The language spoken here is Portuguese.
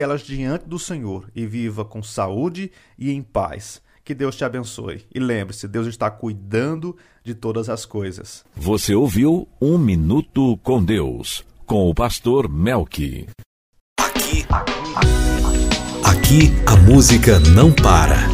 elas diante do Senhor e viva com saúde e em paz. Que Deus te abençoe. E lembre-se, Deus está cuidando de todas as coisas. Você ouviu Um Minuto com Deus, com o pastor Melqui. Aqui a música não para.